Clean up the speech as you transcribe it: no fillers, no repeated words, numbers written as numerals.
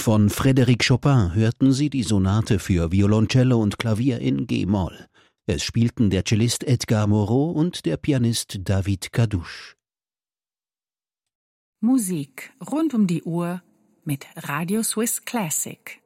Von Frédéric Chopin hörten Sie die Sonate für Violoncello und Klavier in G-Moll. Es spielten der Cellist Edgar Moreau und der Pianist David Kadouche. Musik rund um die Uhr mit Radio Swiss Classic.